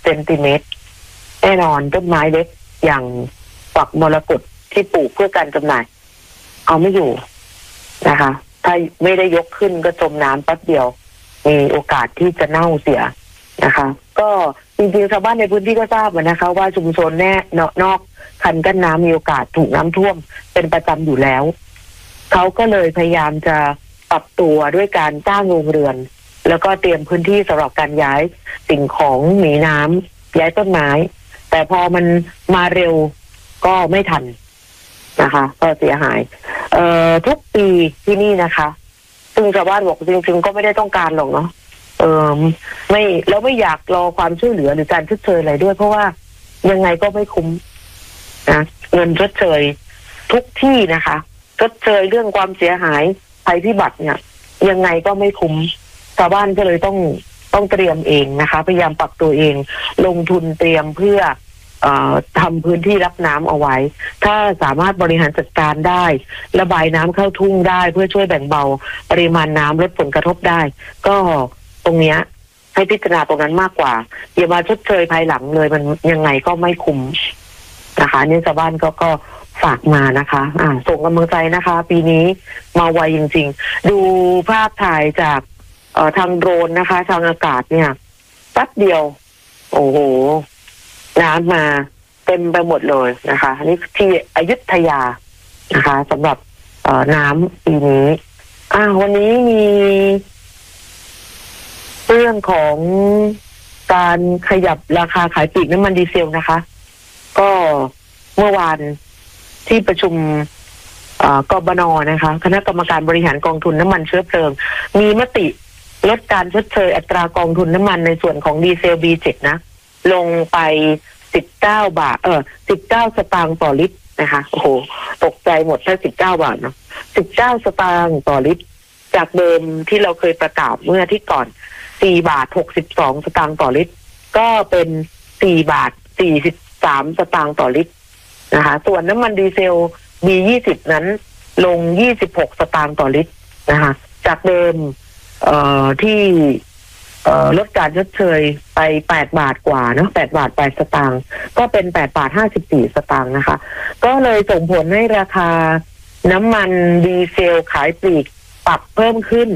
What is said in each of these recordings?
เซนติเมตรแน่นอนต้นไม้เล็กอย่างฝักมรกตที่ปลูกเพื่อการจำหน่ายเอาไม่อยู่นะคะถ้าไม่ได้ยกขึ้นก็จมน้ำแป๊บเดียวมีโอกาสที่จะเน่าเสียนะคะก็จริงๆชาวบ้านในพื้นที่ก็ทราบนะคะว่าชุมชนนอกคันกั้นน้ำมีโอกาสถูกน้ำท่วมเป็นประจำอยู่แล้วเขาก็เลยพยายามจะปรับตัวด้วยการสร้างโรงเรือนแล้วก็เตรียมพื้นที่สำหรับการย้ายสิ่งของหนีน้ำย้ายต้นไม้แต่พอมันมาเร็วก็ไม่ทันนะคะก็เสียหายทุกปีที่นี่นะคะซึ่งชาวบ้านบอกจริงๆก็ไม่ได้ต้องการหรอกเนาะไม่แล้วไม่อยากรอความช่วยเหลือหรือการชดเชยอะไรด้วยเพราะว่ายังไงก็ไม่คุ้มนะเงินชดเชยทุกที่นะคะชดเชยเรื่องความเสียหายภัยพิบัติเนี่ยยังไงก็ไม่คุ้มชาวบ้านก็เลยต้องเตรียมเองนะคะพยายามปรับตัวเองลงทุนเตรียมเพื่อทำพื้นที่รับน้ำเอาไว้ถ้าสามารถบริหารจัดการได้ระบายน้ำเข้าทุ่งได้เพื่อช่วยแบ่งเบาปริมาณน้ำลดผลกระทบได้ก็ตรงเนี้ยให้พิจารณาตรงนั้นมากกว่าอย่ามาชดเชยภายหลังเลยมันยังไงก็ไม่คุ้มนะคะนี่ชาวบ้านก็ฝากมานะคะส่งกำลังใจนะคะปีนี้มาไวจริงๆดูภาพถ่ายจากทางโดรนนะคะทางอากาศเนี่ยแป๊บเดียวโอ้โหน้ำมาเต็มไปหมดเลยนะคะนี่ที่อยุธยานะคะสำหรับน้ำปีนี้วันนี้มีเรื่องของการขยับราคาขายปลีกน้ำมันดีเซลนะคะก็เมื่อวานที่ประชุมกบน.นะคะคณะกรรมการบริหารกองทุนน้ำมันเชื้อเพลิงมีมติลดการชดเชยอัตรากองทุนน้ำมันในส่วนของดีเซล B7 นะลงไป19 บาท19 สตางค์ต่อลิตรนะคะโอ้โหตกใจหมดถ้า19 บาทเนาะ19 สตางค์ต่อลิตรจากเดิมที่เราเคยประกาศเมื่ออาทิตย์ก่อน4 บาท 62 สตางค์ต่อลิตรก็เป็น4 บาท 43 สตางค์ต่อลิตรนะคะส่วนน้ำมันดีเซล B20 นั้นลง26 สตางค์ต่อลิตรนะคะจากเดิมที่ลดการชดเชยไป8 บาทกว่าเนาะ8 บาท 8 สตางค์ก็เป็น8 บาท 54 สตางค์นะคะก็เลยส่งผลให้ราคาน้ำมันดีเซลขายปลีกปรับเพิ่มขึ้น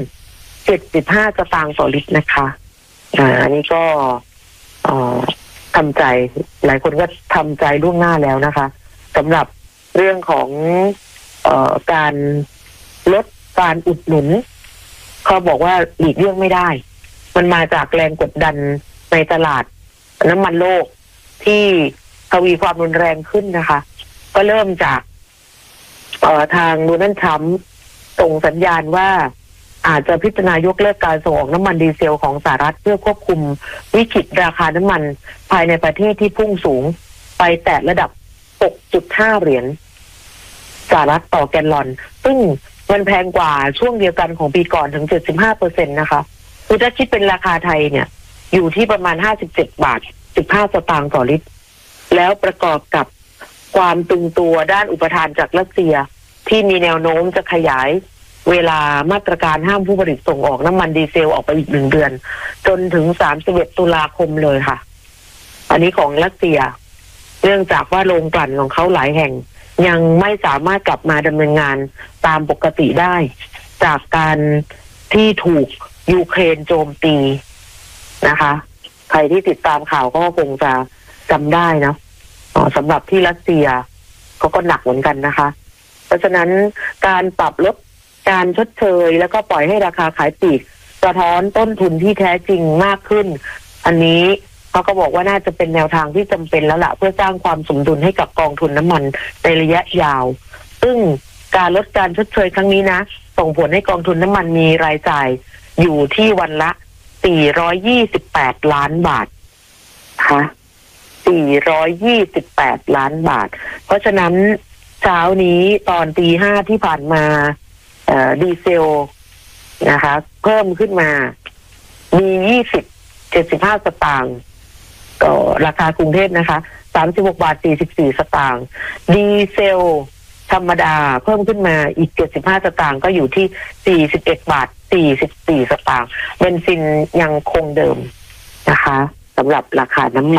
75 สตางค์ต่อลิตรนะคะอันนี้ก็ทำใจหลายคนก็ทำใจล่วงหน้าแล้วนะคะสำหรับเรื่องของการลดการอุดหนุนเขาบอกว่าหลีกเลี่ยงไม่ได้มันมาจากแรงกดดันในตลาดน้ำมันโลกที่ทวีความรุนแรงขึ้นนะคะก็เริ่มจากทางโดนัลด์ทรัมป์ส่งสัญญาณว่าอาจจะพิจารณายกเลิกการส่งออกน้ำมันดีเซลของสหรัฐเพื่อควบคุมวิกฤตราคาน้ำมันภายในประเทศที่พุ่งสูงไปแตะระดับ 6.5 เหรียญสหรัฐต่อแกลลอนซึ่งมันแพงกว่าช่วงเดียวกันของปีก่อนถึง 75% นะคะคือถ้าคิดเป็นราคาไทยเนี่ยอยู่ที่ประมาณ57 บาท 15 สตางค์ต่อลิตรแล้วประกอบกับความตึงตัวด้านอุปทานจากรัสเซียที่มีแนวโน้มจะขยายเวลามาตรการห้ามผู้ผลิตส่งออกน้ำมันดีเซลออกไปอีก1 เดือนจนถึง31 ตุลาคมเลยค่ะอันนี้ของรัสเซียเนื่องจากว่าโรงกลั่นของเขาหลายแห่งยังไม่สามารถกลับมาดำเนินงานตามปกติได้จากการที่ถูกยูเครนโจมตีนะคะใครที่ติดตามข่าวก็คงจะจำได้นะสำหรับที่รัสเซียเขาก็หนักเหมือนกันนะคะเพราะฉะนั้นการปรับลดการชดเชยแล้วก็ปล่อยให้ราคาขายปลีกสะท้อนต้นทุนที่แท้จริงมากขึ้นอันนี้เขาก็บอกว่าน่าจะเป็นแนวทางที่จำเป็นแล้วล่ะเพื่อสร้างความสมดุลให้กับกองทุนน้ำมันในระยะยาวซึ่งการลดการชดเชยครั้งนี้นะส่งผลให้กองทุนน้ำมันมีรายจ่ายอยู่ที่วันละ428 ล้านบาทค่ะ428 ล้านบาทเพราะฉะนั้นเช้านี้ตอนตี 5ที่ผ่านมาดีเซลนะคะเพิ่มขึ้นมามี75 สตางค์ก็ราคากรุงเทพนะคะ36 บาท 44 สตางค์ดีเซลธรรมดาเพิ่มขึ้นมาอีก75 สตางค์ก็อยู่ที่41 บาท 44 สตางค์เบนซินยังคงเดิมนะคะสำหรับราคาน้ำมัน